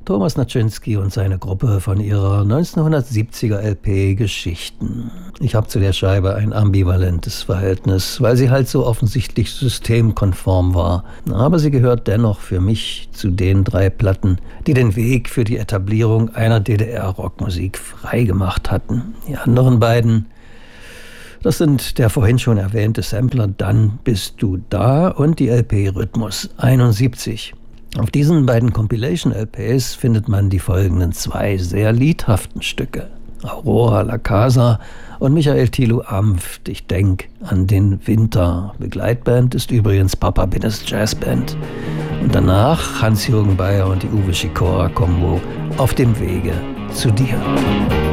Thomas Naczynski und seine Gruppe von ihrer 1970er LP Geschichten. Ich habe zu der Scheibe ein ambivalentes Verhältnis, weil sie halt so offensichtlich systemkonform war. Aber sie gehört dennoch für mich zu den 3 Platten, die den Weg für die Etablierung einer DDR-Rockmusik freigemacht hatten. Die anderen beiden, das sind der vorhin schon erwähnte Sampler Dann bist du da und die LP Rhythmus 71. Auf diesen beiden Compilation-LPs findet man die folgenden 2 sehr liedhaften Stücke. Aurora La Casa und Michael Thilo Amft, ich denk an den Winter. Begleitband ist übrigens Papa Binnes Jazzband. Und danach Hans-Jürgen Bayer und die Uwe Schikora Combo auf dem Wege zu dir.